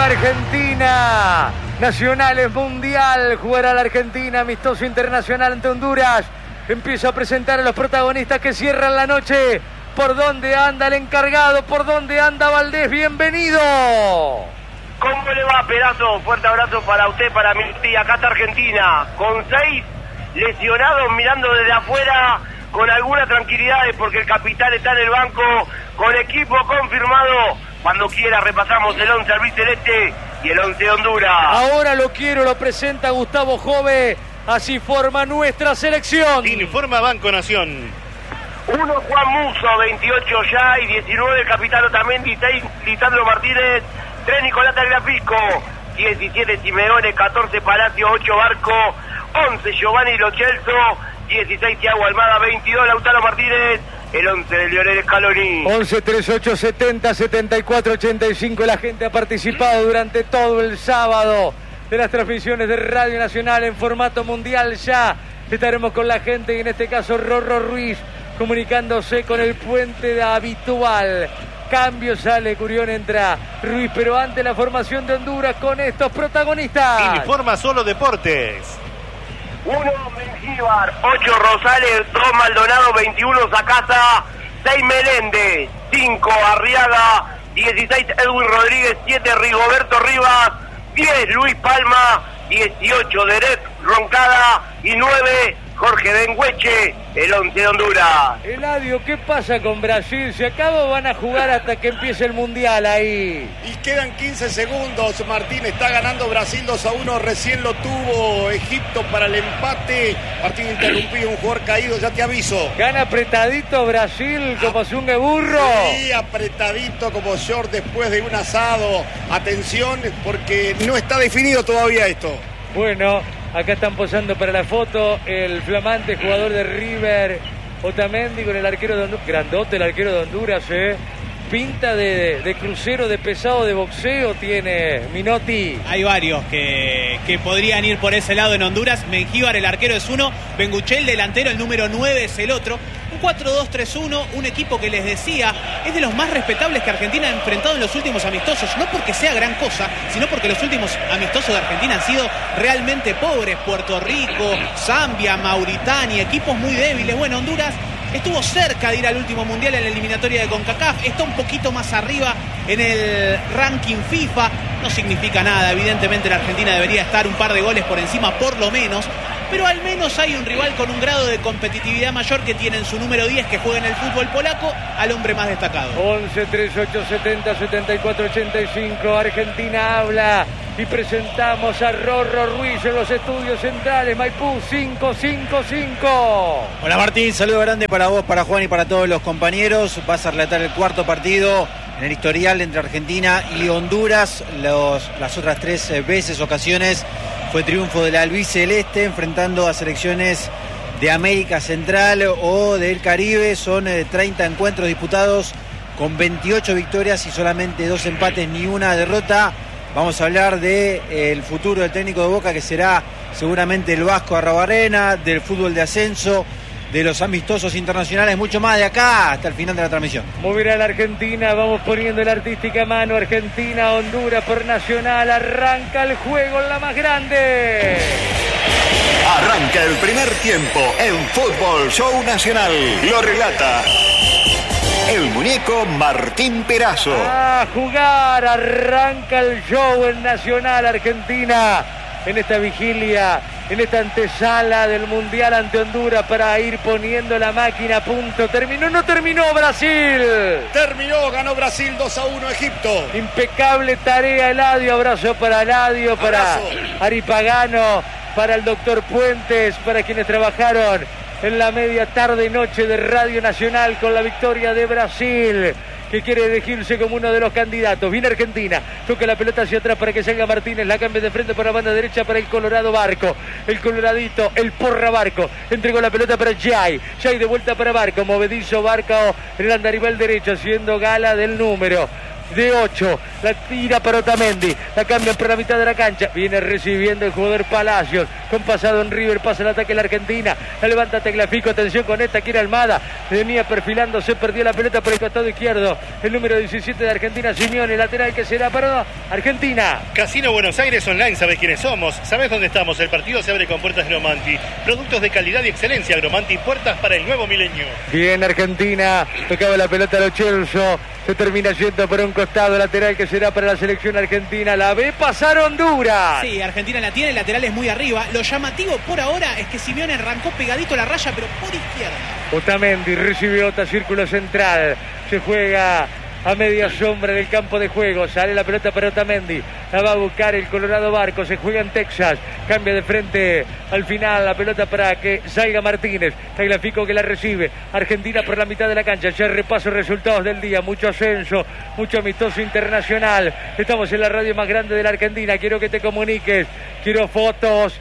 Argentina. Nacionales Mundial. Jugará la Argentina amistoso internacional ante Honduras. Empieza a presentar a los protagonistas que cierran la noche. ¿Por dónde anda el encargado? ¿Por dónde anda Valdés? Bienvenido. ¿Cómo le va, pedazo? Fuerte abrazo para usted, para mí. Y acá está Argentina, con 6 lesionados, mirando desde afuera, con alguna tranquilidad, porque el capitán está en el banco, con equipo confirmado. Cuando quiera repasamos el 11 albiceleste y el 11 de Honduras. Ahora lo quiero, lo presenta Gustavo Jove. Así forma nuestra selección. Informa Banco Nación. 1 Juan Musso, 28 ya, y 19 el capitán Otamendi, 6 Lisandro Martínez, 3 Nicolás Tagliafico, 17 Simeone, 14 Palacio, 8 Barco, 11 Giovanni Lo Celso, 16 Thiago Almada, 22 Lautaro Martínez, el 11 de Lionel Scaloni. 11 38 70 74 85. La gente ha participado durante todo el sábado de las transmisiones de Radio Nacional en formato mundial. Ya estaremos con la gente y en este caso Rorro Ruiz comunicándose con el puente habitual. Cambio, sale Curión, entra Ruiz, pero ante la formación de Honduras con estos protagonistas. Informa Solo Deportes. 1 Mengíbar, 8 Rosales, 2 Maldonado, 21 Sacasa, 6 Meléndez, 5 Arriaga, 16 Edwin Rodríguez, 7 Rigoberto Rivas, 10 Luis Palma, 18 Derek Roncada y 9 Jorge Bengueche, el 11 de Honduras. Eladio, ¿qué pasa con Brasil? ¿Se acaba o van a jugar hasta que empiece el Mundial ahí? Y quedan 15 segundos, Martín. Está ganando Brasil 2-1. Recién lo tuvo Egipto para el empate. Martín interrumpido, un jugador caído, ya te aviso. Gana apretadito Brasil como Zungue Burro. Sí, apretadito como short después de un asado. Atención, porque no está definido todavía esto. Bueno, acá están posando para la foto el flamante jugador de River, Otamendi, con el arquero de Honduras. Grandote el arquero de Honduras, pinta de crucero, de pesado, de boxeo tiene Minotti. Hay varios que podrían ir por ese lado en Honduras. Mengíbar, el arquero, es uno. Benguchel, delantero, el número 9 es el otro. Un 4-2-3-1, un equipo que les decía es de los más respetables que Argentina ha enfrentado en los últimos amistosos. No porque sea gran cosa, sino porque los últimos amistosos de Argentina han sido realmente pobres. Puerto Rico, Zambia, Mauritania, equipos muy débiles. Bueno, Honduras estuvo cerca de ir al último mundial en la eliminatoria de CONCACAF. Está un poquito más arriba en el ranking FIFA. No significa nada. Evidentemente la Argentina debería estar un par de goles por encima, por lo menos. Pero al menos hay un rival con un grado de competitividad mayor, que tiene en su número 10, que juega en el fútbol polaco, al hombre más destacado. 11 38 70 74 85. Argentina habla y presentamos a Rorro Ruiz en los estudios centrales. Maipú 555. Hola Martín, saludo grande para vos, para Juan y para todos los compañeros. Vas a relatar el cuarto partido en el historial entre Argentina y Honduras. Las otras 3 ocasiones fue triunfo del albiceleste enfrentando a selecciones de América Central o del Caribe. Son 30 encuentros disputados con 28 victorias y solamente 2 empates ni una derrota. Vamos a hablar del futuro del técnico de Boca, que será seguramente el Vasco Arrobarrena, del fútbol de ascenso, de los amistosos internacionales, mucho más de acá hasta el final de la transmisión. Moverá la Argentina, vamos poniendo la artística mano. Argentina, Honduras por Nacional. Arranca el juego en la más grande. Arranca el primer tiempo en Fútbol Show Nacional. Lo relata el muñeco Martín Perazo. A jugar, arranca el show en Nacional. Argentina en esta vigilia, en esta antesala del Mundial ante Honduras, para ir poniendo la máquina a punto. ¿Terminó? ¿No terminó Brasil? Terminó, ganó Brasil 2-1 Egipto. Impecable tarea, Eladio. Abrazo para Eladio, para Ari Pagano, para el doctor Puentes, para quienes trabajaron en la media tarde y noche de Radio Nacional con la victoria de Brasil, que quiere elegirse como uno de los candidatos. Viene Argentina, toca la pelota hacia atrás para que salga Martínez, la cambia de frente para la banda derecha para el Colorado Barco, el Coloradito, el Porra Barco, entregó la pelota para Jay de vuelta para Barco, movedizo Barco en el andarivel derecho, haciendo gala del número de 8, la tira para Otamendi, la cambian por la mitad de la cancha, viene recibiendo el jugador Palacios, con pasado en River, pasa el ataque a la Argentina, la levanta Tagliafico, atención con esta, quiere Almada, venía perfilándose, perdió la pelota por el costado izquierdo, el número 17 de Argentina, Simeone, lateral que será para Argentina. Casino Buenos Aires Online, ¿sabes quiénes somos? ¿Sabes dónde estamos? El partido se abre con puertas Gromanti, productos de calidad y excelencia. Gromanti, puertas para el nuevo milenio. Bien, Argentina, tocaba la pelota a Lo Celso, se termina yendo por un costado, lateral que será para la selección argentina, la ve pasar Honduras. Sí, Argentina la tiene, el lateral es muy arriba. Lo llamativo por ahora es que Simeone arrancó pegadito a la raya, pero por izquierda. Otamendi recibió otra círculo central, se juega a media sombra del campo de juego, sale la pelota para Otamendi, la va a buscar el Colorado Barco, se juega en Texas, cambia de frente al final la pelota para que salga Martínez, Tagliafico que la recibe, Argentina por la mitad de la cancha, ya repaso resultados del día, mucho ascenso, mucho amistoso internacional, estamos en la radio más grande de la Argentina, quiero que te comuniques, quiero fotos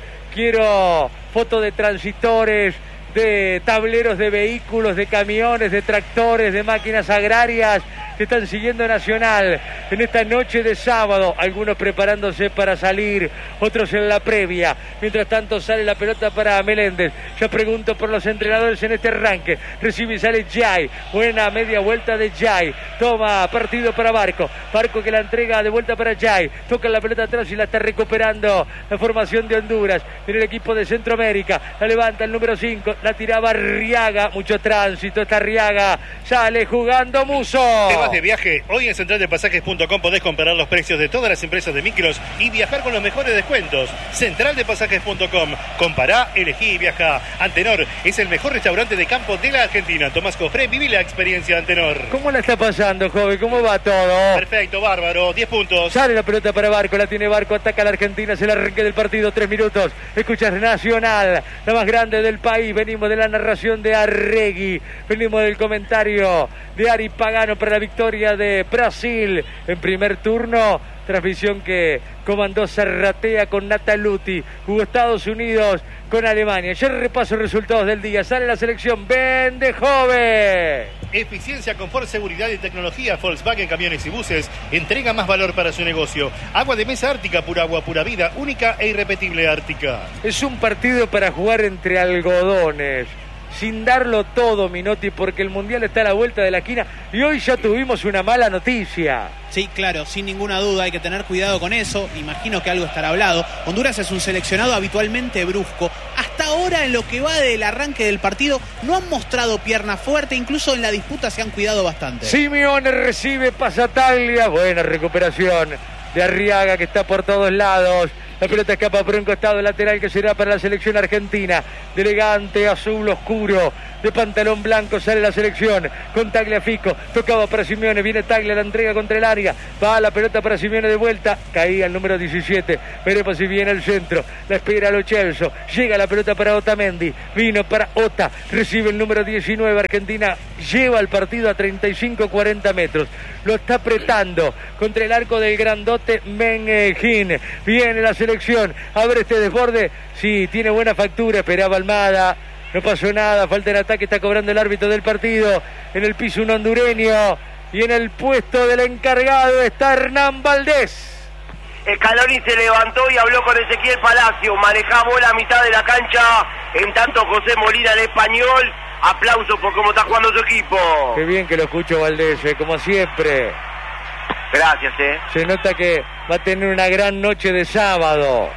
de transitores, de tableros de vehículos, de camiones, de tractores, de máquinas agrarias que están siguiendo Nacional en esta noche de sábado, algunos preparándose para salir, otros en la previa, mientras tanto sale la pelota para Meléndez, ya pregunto por los entrenadores en este arranque, recibe y sale Jai, buena media vuelta de Jai, toma partido para Barco que la entrega de vuelta para Jai, toca la pelota atrás y la está recuperando la formación de Honduras, en el equipo de Centroamérica, la levanta el número 5, la tiraba Arriaga, mucho tránsito, está Arriaga, sale jugando Muso. De viaje, hoy en centraldepasajes.com podés comparar los precios de todas las empresas de micros y viajar con los mejores descuentos. Centraldepasajes.com, compará, elegí y viajá. Antenor es el mejor restaurante de campo de la Argentina. Tomás Cofré, viví la experiencia Antenor. ¿Cómo la está pasando, joven? ¿Cómo va todo? Perfecto, bárbaro, 10 puntos. Sale la pelota para Barco, la tiene Barco, ataca a la Argentina, es el arranque del partido, 3 minutos. Escuchas Nacional, la más grande del país. Venimos de la narración de Arregui, venimos del comentario de Ari Pagano para la victoria de Brasil en primer turno. Transmisión que comandó Zarratea con Nataluti. Jugó Estados Unidos con Alemania. Ya repaso resultados del día. Sale la selección. Vende joven. Eficiencia, confort, seguridad y tecnología. Volkswagen Camiones y Buses entrega más valor para su negocio. Agua de mesa Ártica, pura agua, pura vida. Única e irrepetible Ártica. Es un partido para jugar entre algodones, sin darlo todo, Minotti, porque el Mundial está a la vuelta de la esquina y hoy ya tuvimos una mala noticia. Sí, claro, sin ninguna duda, hay que tener cuidado con eso, imagino que algo estará hablado. Honduras es un seleccionado habitualmente brusco. Hasta ahora, en lo que va del arranque del partido, no han mostrado pierna fuerte, incluso en la disputa se han cuidado bastante. Simeone recibe, pasa Taglia, buena recuperación de Arriaga que está por todos lados. La pelota escapa por un costado lateral que será para la selección argentina. De elegante azul oscuro, de pantalón blanco sale la selección con Tagliafico. Tocaba para Simeone, viene Taglia, la entrega contra el área. Va la pelota para Simeone de vuelta. Caía el número 17. Veremos si viene el centro. La espera Lo Celso. Llega la pelota para Otamendi. Vino para Ota. Recibe el número 19. Argentina lleva el partido a 35-40 metros. Lo está apretando contra el arco del grandote Meneghin. Viene la selección. A ver este desborde. Sí, tiene buena factura. Esperaba Almada. No pasó nada. Falta en ataque. Está cobrando el árbitro del partido. En el piso un hondureño. Y en el puesto del encargado está Hernán Valdés. Scaloni se levantó y habló con Ezequiel Palacio. Manejamos la mitad de la cancha. En tanto José Molina, el español. Aplausos por cómo está jugando su equipo. Qué bien que lo escucho, Valdés, como siempre. Gracias, Se nota que va a tener una gran noche de sábado.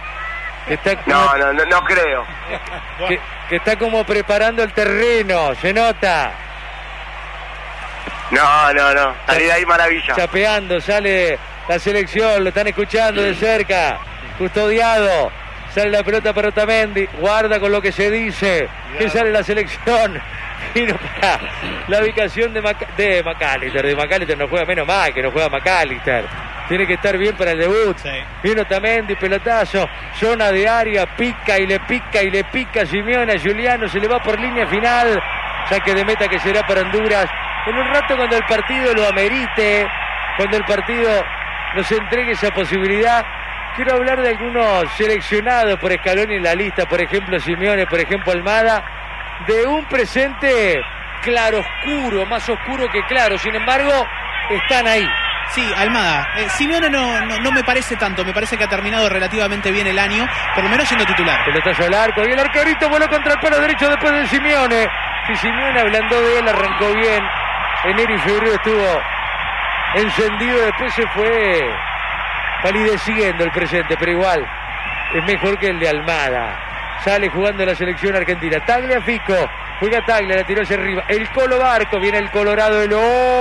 Está como, no creo. Que está como preparando el terreno, se nota. No. Salir ahí maravilla. Chapeando, sale la selección, lo están escuchando de cerca. Custodiado. Sale la pelota para Otamendi. Guarda con lo que se dice. Que sale la selección. Vino para la ubicación de McAllister. De McAllister no juega, menos mal que no juega McAllister. Tiene que estar bien para el debut. Sí. Vino Otamendi, pelotazo. Zona de área, pica y le pica Simeone a Giuliano. Se le va por línea final. Saque de meta que será para Honduras. En un rato, cuando el partido lo amerite, cuando el partido nos entregue esa posibilidad, quiero hablar de algunos seleccionados por Scaloni en la lista, por ejemplo Simeone, por ejemplo Almada, de un presente claroscuro, más oscuro que claro, sin embargo, están ahí. Sí, Almada. Simeone no me parece tanto. Me parece que ha terminado relativamente bien el año, por lo menos siendo titular. Pelotazo al arco y el arquerito voló contra el palo derecho después de Simeone. Si Simeone, hablando de él, arrancó bien. Enero y febrero estuvo encendido, después se fue palideciendo el presente, pero igual es mejor que el de Almada. Sale jugando la selección argentina. Tagliafico, juega Taglia, la tiró hacia arriba. El Colo Barco, viene el Colorado, el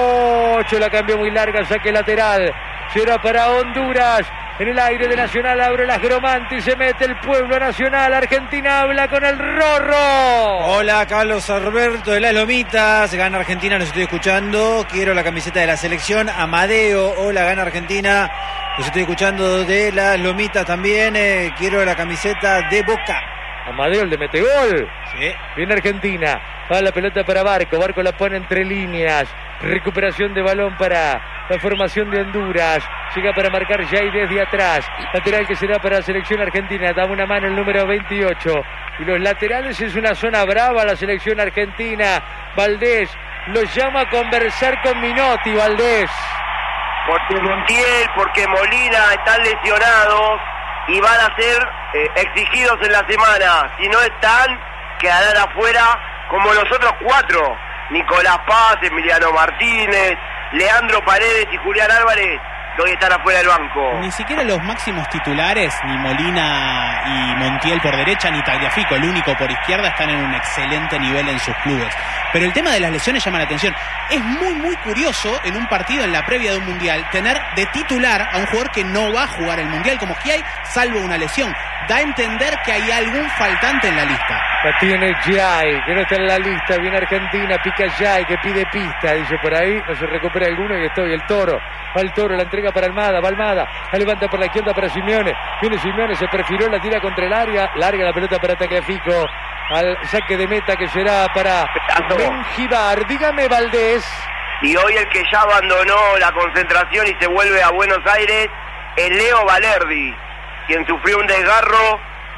8, la cambió muy larga, saque lateral. Será para Honduras. En el aire de Nacional abre las Gromanti, se mete el pueblo nacional. Argentina habla con el Rorro. Hola, Carlos Alberto de Las Lomitas. Gana Argentina, los estoy escuchando. Quiero la camiseta de la selección. Amadeo, hola, gana Argentina. Los estoy escuchando de Las Lomitas también. Quiero la camiseta de Boca. Amadeo, el de mete gol. Sí. Viene Argentina. Va la pelota para Barco. Barco la pone entre líneas. Recuperación de balón para la formación de Honduras. Llega para marcar Jay desde atrás. Lateral que será para la selección argentina. Da una mano el número 28. Y los laterales es una zona brava la selección argentina. Valdés lo llama a conversar con Minotti. Valdés. Porque Montiel, porque Molina están lesionados y van a ser exigidos en la semana. Si no están, quedarán afuera como los otros 4. Nicolás Paz, Emiliano Martínez, Leandro Paredes y Julián Álvarez, que hoy están afuera del banco. Ni siquiera los máximos titulares, ni Molina y Montiel por derecha, ni Tagliafico, el único por izquierda, están en un excelente nivel en sus clubes. Pero el tema de las lesiones llama la atención. Es muy curioso en un partido en la previa de un mundial tener de titular a un jugador que no va a jugar el mundial, como que hay, salvo una lesión. Da a entender que hay algún faltante en la lista. La tiene Jay, que no está en la lista. Viene Argentina, pica Jay, que pide pista. Dice por ahí, no se recupera alguno y estoy el Toro. Va el Toro, la entrega para Almada, va Almada. La levanta por la izquierda para Simeone. Viene Simeone, se perfiló, la tira contra el área. Larga la pelota para Tagliafico. Al saque de meta que será para Mengíbar. Dígame, Valdés. Y hoy el que ya abandonó la concentración y se vuelve a Buenos Aires es Leo Valerdi, quien sufrió un desgarro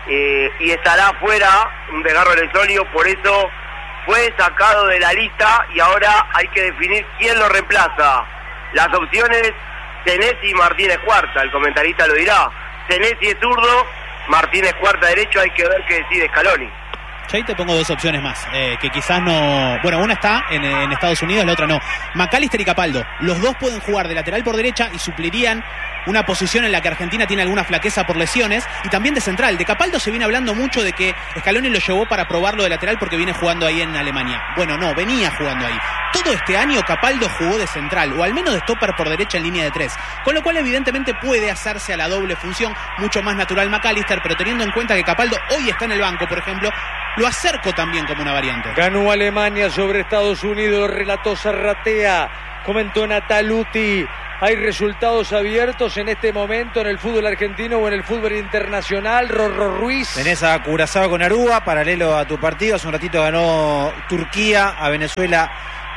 y estará afuera, un desgarro del sólido, por eso fue sacado de la lista y ahora hay que definir quién lo reemplaza. Las opciones, Senesi y Martínez Cuarta, el comentarista lo dirá. Senesi es zurdo, Martínez Cuarta derecho, hay que ver qué decide Scaloni. Ya ahí te pongo dos opciones más, que quizás no... Bueno, una está en Estados Unidos, la otra no. McAllister y Capaldo, los dos pueden jugar de lateral por derecha y suplirían una posición en la que Argentina tiene alguna flaqueza por lesiones, y también de central. De Capaldo se viene hablando mucho de que Scaloni lo llevó para probarlo de lateral porque viene jugando ahí en Alemania. Bueno, no, venía jugando ahí. Todo este año Capaldo jugó de central, o al menos de stopper por derecha en línea de 3, con lo cual evidentemente puede hacerse a la doble función, mucho más natural McAllister, pero teniendo en cuenta que Capaldo hoy está en el banco, por ejemplo, lo acerco también como una variante. Ganó Alemania sobre Estados Unidos, relató Zarratea, comentó Nataluti. Hay resultados abiertos en este momento en el fútbol argentino o en el fútbol internacional. Rorro Ruiz. Tenés a Curazao con Aruba, paralelo a tu partido. Hace un ratito ganó Turquía a Venezuela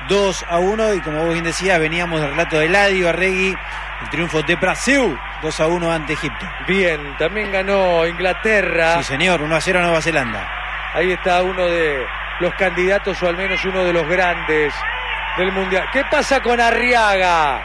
2-1. Y como vos bien decías, veníamos del relato de Eladio Arregui, el triunfo de Brasil 2-1 ante Egipto. Bien, también ganó Inglaterra. Sí, señor, 1-0 a Nueva Zelanda. Ahí está uno de los candidatos, o al menos uno de los grandes del Mundial. ¿Qué pasa con Arriaga?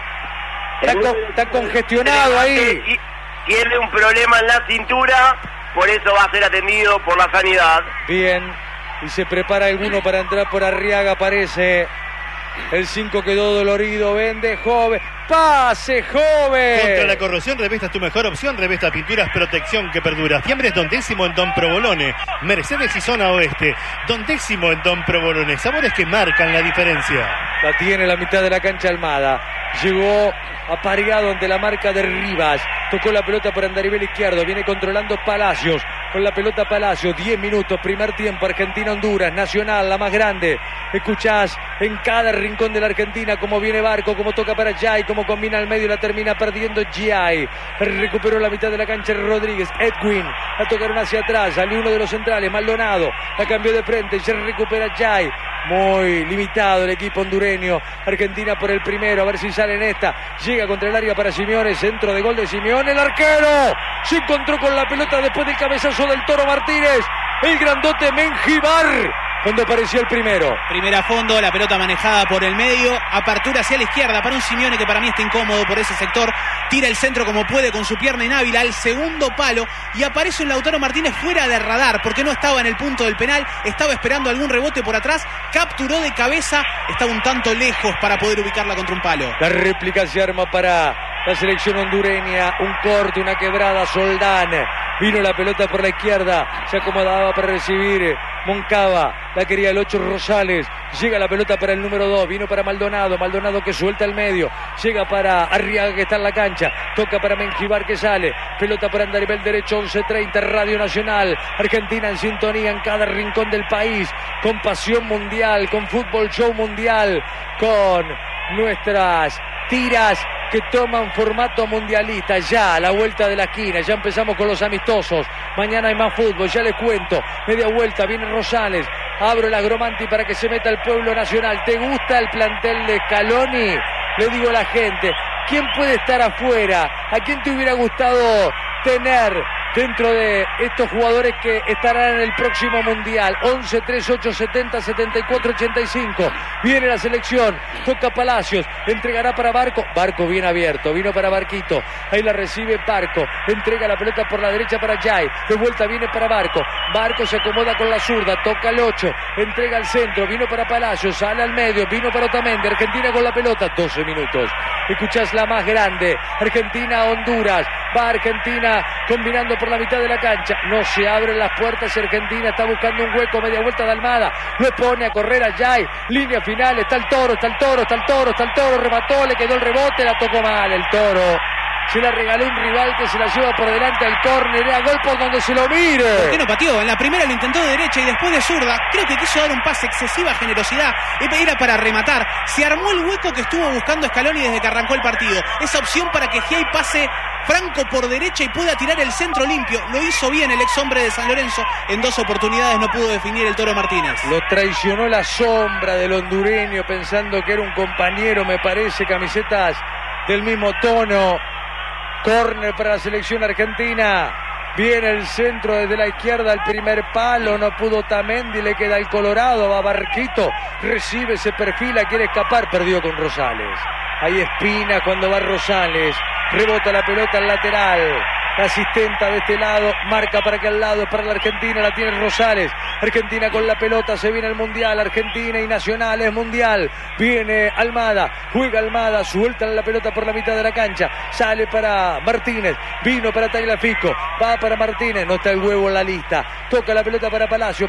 Está congestionado ahí. Tiene un problema en la cintura, por eso va a ser atendido por la sanidad. Bien, y se prepara alguno para entrar por Arriaga, parece. El 5 quedó dolorido, vende joven. ¡Pase, joven! Contra la corrosión, Revesta es tu mejor opción. Revesta Pinturas, protección que perdura. Fiambres Don Décimo en Don Provolone. Mercedes y Zona Oeste. Don Décimo en Don Provolone. Sabores que marcan la diferencia. La tiene la mitad de la cancha Almada. Llegó apareado ante la marca de Rivas. Tocó la pelota por andarivel izquierdo. Viene controlando Palacios. Con la pelota Palacios. 10 minutos. Primer tiempo. Argentina-Honduras. Nacional, la más grande. Escuchás en cada rincón de la Argentina cómo viene Barco, cómo toca para Jay, cómo combina al medio. La termina perdiendo Jay. Recuperó la mitad de la cancha Rodríguez. Edwin. La tocaron hacia atrás. Salió uno de los centrales. Maldonado. La cambió de frente. Se recupera Jay. Muy limitado el equipo hondureño. Argentina por el primero, a ver si sale en esta. Llega contra el área para Simeone, centro de gol de Simeone. El arquero se encontró con la pelota después del cabezazo del Toro Martínez. El grandote Mengíbar cuando apareció el primero. Primera fondo, la pelota manejada por el medio, apertura hacia la izquierda para un Simeone que para mí está incómodo por ese sector, tira el centro como puede con su pierna inhábil al segundo palo y aparece un Lautaro Martínez fuera de radar porque no estaba en el punto del penal, estaba esperando algún rebote por atrás, capturó de cabeza, estaba un tanto lejos para poder ubicarla contra un palo. La réplica se arma para la selección hondureña, un corte, una quebrada, Soldán, vino la pelota por la izquierda, se acomodaba para recibir Moncava, la quería el 8 Rosales, llega la pelota para el número 2, vino para Maldonado que suelta el medio, llega para Arriaga que está en la cancha, toca para Mengíbar que sale, pelota para Andarivel derecho, 11:30, Radio Nacional, Argentina en sintonía en cada rincón del país, con pasión mundial, con fútbol show mundial, con nuestras tiras que toman formato mundialista, ya a la vuelta de la esquina, ya empezamos con los amistosos, mañana hay más fútbol, ya les cuento, media vuelta, viene Rosales, abro el Agromanti para que se meta el pueblo nacional. ¿Te gusta el plantel de Scaloni? Le digo a la gente, ¿quién puede estar afuera? ¿A quién te hubiera gustado tener dentro de estos jugadores que estarán en el próximo Mundial? 11, 3, 8, 70, 74, 85. Viene la selección, toca Palacios, entregará para Barco. Barco bien abierto, vino para Barquito. Ahí la recibe Barco, entrega la pelota por la derecha para Jai. De vuelta viene para Barco. Barco se acomoda con la zurda, toca el 8, entrega al centro, vino para Palacios, sale al medio, vino para Otamendi. Argentina con la pelota, 12 minutos. Escuchás la más grande, Argentina-Honduras. Va Argentina combinando por la mitad de la cancha, no se abren las puertas y Argentina está buscando un hueco, media vuelta de Almada, lo pone a correr a Jai, línea final, está el Toro, remató, le quedó el rebote, la tocó mal el Toro, se la regaló un rival que se la lleva por delante al córner, a gol por donde se lo mire. ¿Por qué no pateó? En la primera lo intentó de derecha y después de zurda, creo que quiso dar un pase, excesiva generosidad, era para rematar, se armó el hueco que estuvo buscando Scaloni desde que arrancó el partido, esa opción para que Giai pase franco por derecha y pueda tirar el centro limpio, lo hizo bien el ex hombre de San Lorenzo, en 2 oportunidades no pudo definir el Toro Martínez. Lo traicionó la sombra del hondureño pensando que era un compañero, me parece, camisetas del mismo tono. Córner para la selección argentina. Viene el centro desde la izquierda al primer palo, no pudo Otamendi, le queda el Colorado, va Barquito, recibe, se perfila, quiere escapar, perdió con Rosales. Ahí Espina cuando va Rosales, rebota la pelota al lateral. La asistenta de este lado marca para que al lado es para la Argentina, la tiene Rosales. Argentina con la pelota, se viene el Mundial. Argentina y Nacional es Mundial. Viene Almada, juega Almada, sueltan la pelota por la mitad de la cancha. Sale para Martínez, vino para Tagliafico, va para Martínez, no está el huevo en la lista. Toca la pelota para Palacios,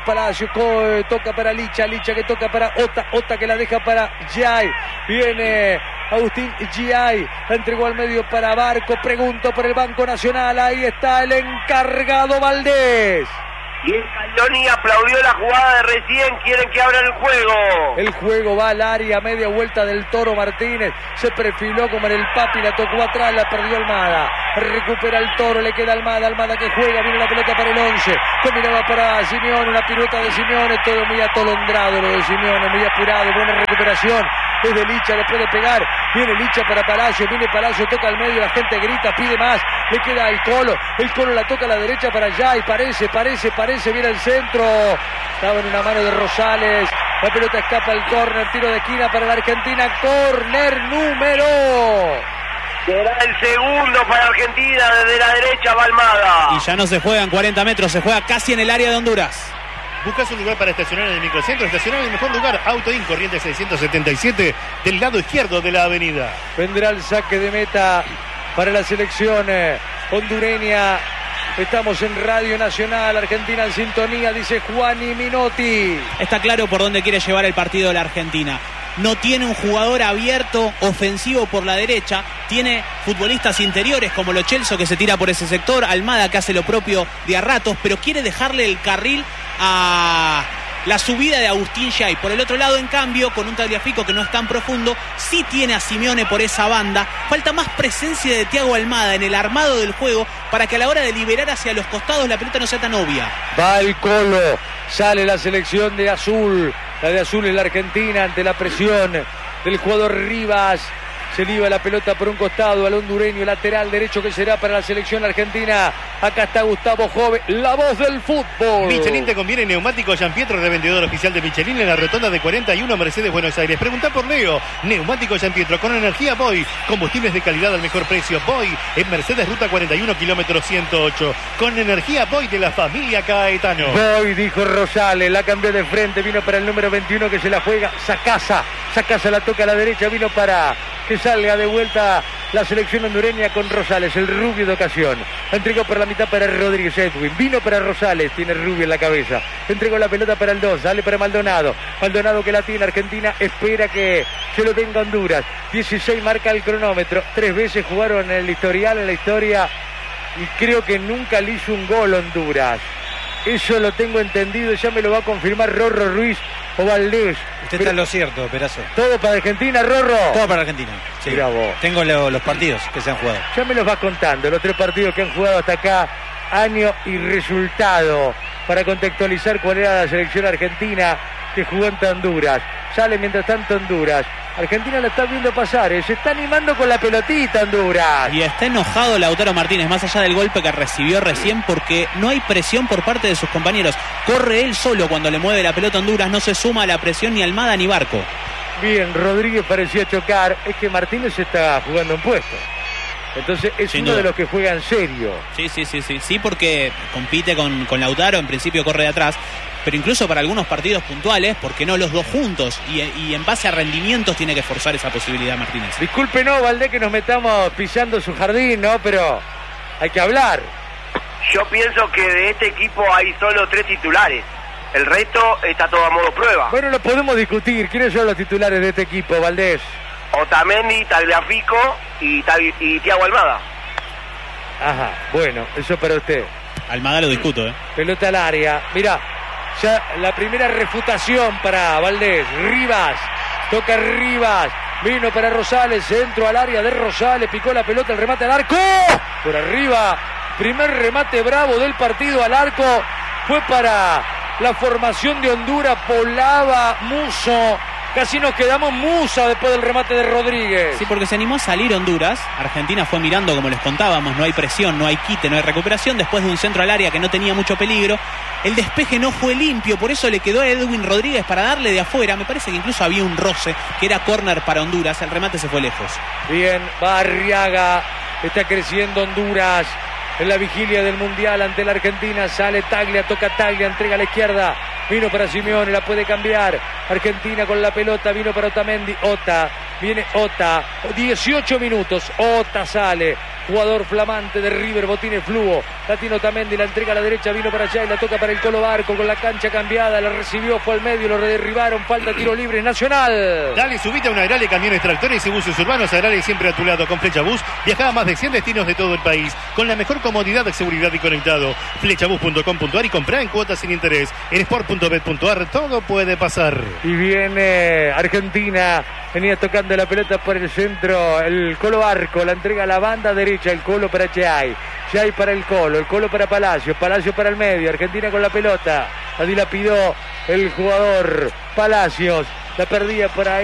toca para Licha que toca para Ota que la deja para Jai. Viene Agustín Giai, la entregó al medio para Barco, pregunto por el Banco Nacional, ahí está el encargado Valdés. Y Scaloni aplaudió la jugada de recién, quieren que abran el juego. El juego va al área, media vuelta del Toro Martínez, se perfiló como en el Papi, la tocó atrás, la perdió Almada, recupera el Toro, le queda Almada que juega, viene la pelota para el 11, combinaba para Simeone, una pirueta de Simeone, todo muy atolondrado lo de Simeone, muy apurado, buena recuperación. Desde Licha, le puede pegar, viene Licha para Palacio, viene Palacio, toca al medio, la gente grita, pide más, le queda el Colo la toca a la derecha para Jai, parece, viene el centro, estaba en una mano de Rosales, la pelota escapa al córner, tiro de esquina para la Argentina, córner número. Será el segundo para Argentina, desde la derecha va Almada. Y ya no se juega en 40 metros, se juega casi en el área de Honduras. ¿Buscas un lugar para estacionar en el microcentro? Estacionar en el mejor lugar. Auto In, corriente 677, del lado izquierdo de la avenida. Vendrá el saque de meta para la selección hondureña. Estamos en Radio Nacional, Argentina en sintonía, dice Juani Minotti. Está claro por dónde quiere llevar el partido de la Argentina. No tiene un jugador abierto, ofensivo por la derecha. Tiene futbolistas interiores como Lo Celso que se tira por ese sector. Almada que hace lo propio de a ratos, pero quiere dejarle el carril a la subida de Agustín Giai. Por el otro lado, en cambio, con un Tagliafico que no es tan profundo, sí tiene a Simeone por esa banda. Falta más presencia de Thiago Almada en el armado del juego para que a la hora de liberar hacia los costados la pelota no sea tan obvia. Va el Colo, sale la selección de azul. La de azul es la Argentina ante la presión del jugador Rivas. Se liba la pelota por un costado al hondureño, lateral derecho que será para la selección argentina. Acá está Gustavo Jove, la voz del fútbol. Michelin te conviene neumático Gianpietro, revendedor oficial de Michelin en la rotonda de 41 Mercedes, Buenos Aires. Pregunta por Leo. Neumático Gianpietro con energía Boy. Combustibles de calidad al mejor precio. Boy en Mercedes, ruta 41, kilómetro 108. Con energía Boy de la familia Caetano. Boy, dijo Rosales, la cambió de frente, vino para el número 21 que se la juega. Sacasa la toca a la derecha, vino para que salga de vuelta la selección hondureña con Rosales, el rubio de ocasión. Entregó por la mitad para Rodríguez Edwin, vino para Rosales, tiene rubio en la cabeza. Entregó la pelota para el 2, sale para Maldonado. Maldonado que la tiene Argentina, espera que se lo tenga Honduras. 16 marca el cronómetro, 3 veces jugaron en el historial, en la historia, y creo que nunca le hizo un gol Honduras. Eso lo tengo entendido, ya me lo va a confirmar Rorro Ruiz o Valdés. Usted está en lo cierto, Perazo. ¿Todo para Argentina, Rorro? Todo para Argentina. Sí. Mirá vos. Tengo los partidos que se han jugado. Ya me los vas contando, los 3 partidos que han jugado hasta acá, año y resultado, para contextualizar cuál era la selección argentina que jugó ante Honduras. Sale mientras tanto Honduras. Argentina lo está viendo pasar, se está animando con la pelotita Honduras. Y está enojado Lautaro Martínez, más allá del golpe que recibió recién, porque no hay presión por parte de sus compañeros. Corre él solo cuando le mueve la pelota a Honduras, no se suma a la presión ni Almada ni Barco. Bien, Rodríguez parecía chocar, es que Martínez está jugando un puesto. Entonces es Sin uno duda. de los que juega en serio. Sí, porque compite con Lautaro, en principio corre de atrás, pero incluso para algunos partidos puntuales, ¿por qué no los dos juntos? Y en base a rendimientos tiene que forzar esa posibilidad Martínez. Discúlpenos, Valdés, que nos metamos pisando su jardín, ¿no? Pero hay que hablar. Yo pienso que de este equipo hay solo 3 titulares. El resto está todo a modo prueba. Bueno, lo podemos discutir. ¿Quiénes son los titulares de este equipo, Valdés? Otamendi, Tagliafico y Thiago Almada. Ajá, bueno, eso para usted. Almada lo discuto, Pelota al área. Mirá, ya la primera refutación para Valdés. Rivas, toca Rivas. Vino para Rosales, centro al área de Rosales. Picó la pelota, el remate al arco. Por arriba, primer remate bravo del partido al arco. Fue para la formación de Honduras. Volaba Muso. Casi nos quedamos musa después del remate de Rodríguez. Sí, porque se animó a salir Honduras. Argentina fue mirando, como les contábamos, no hay presión, no hay quite, no hay recuperación. Después de un centro al área que no tenía mucho peligro, el despeje no fue limpio, por eso le quedó a Edwin Rodríguez para darle de afuera. Me parece que incluso había un roce, que era córner para Honduras. El remate se fue lejos. Bien, va Arriaga. Está creciendo Honduras en la vigilia del Mundial ante la Argentina. Sale Taglia, toca Taglia, entrega a la izquierda. Vino para Simeone, la puede cambiar. Argentina con la pelota, vino para Otamendi. Ota, viene Ota. 18 minutos, Ota sale. Jugador flamante de River, Botines Fluo. La tiene Otamendi, la entrega a la derecha, vino para allá y la toca para el Colo Barco con la cancha cambiada. La recibió, fue al medio, lo derribaron. Falta tiro libre, Nacional. Dale, subite a una Agrale, camiones, tractores y buses urbanos. Agrale siempre a tu lado con Flecha Bus. Viaja a más de 100 destinos de todo el país con la mejor comodidad, seguridad y conectado. Flechabus.com.ar y comprar en cuotas sin interés. En sport.bet.ar todo puede pasar. Y viene Argentina, venía tocando la pelota por el centro, el Colo Barco, la entrega a la banda derecha, el Colo para Cheay para el Colo para Palacio para el medio, Argentina con la pelota, la dilapidó el jugador Palacios, la perdía por ahí.